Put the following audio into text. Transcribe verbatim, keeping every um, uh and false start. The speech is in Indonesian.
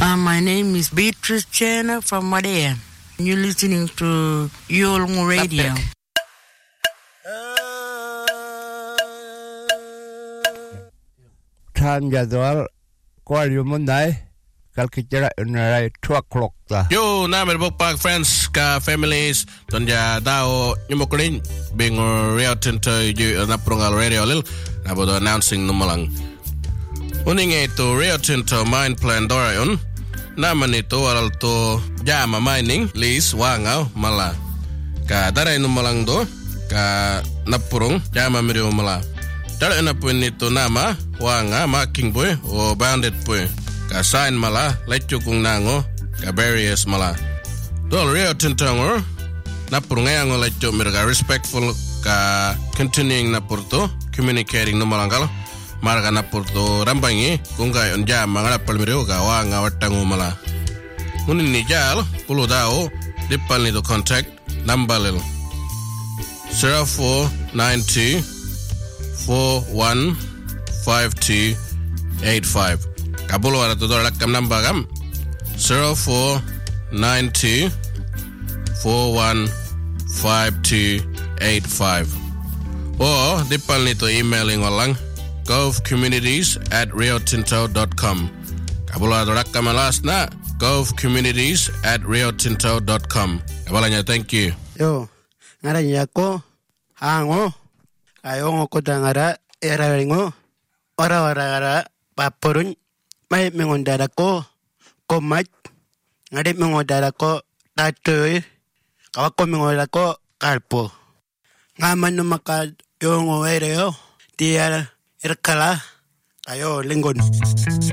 Uh, my name is Beatrice Chena from Madea. You're listening to Yolngu Radio. Time jadwal ko yumun dai kal kichara unai two o'clock ta. Yo, na merbok park friends ka families tonja dao nyumoklin bing Rio Tinto yu na prungal radio lil na bodo announcing numalang. Uning itu Rio Tinto mine plan dorayon naman ito aral to jama mining lease wangau mala ka daray numalang do ka napurong jama mirio mala. Dala na po nito nama wanga marking boy o bounded boy ka sign mala letyo kung nango ka barriers mala. Dol Rio Tinto ngor napurong ngayon letyo mirga respectful ka continuing na purto communicating numalangkal marga na purto rambangi kung kay onja mga napalmiro ka wanga watango mala. Unin ni jal pulo dao dipal nito contact number lil zero four nine two four one five two eight five. Kabulo ara to dolak kam number kam zero four nine two four one five two eight five. O dipal nito emailing walang govcommunities at riotinto dot com. Kabulo ara dolak kam alas na govcommunities at riotinto dot com. Kabalanya, thank you. Yo, ngaranya ko hango ayong ko dangara era ringo ora ora ora paporun mai mengondara ko komat ngade mengondara ko tatoy kawako mengondara ko kalpo ngaman no maka yung ereo dia erkala ayo linggon.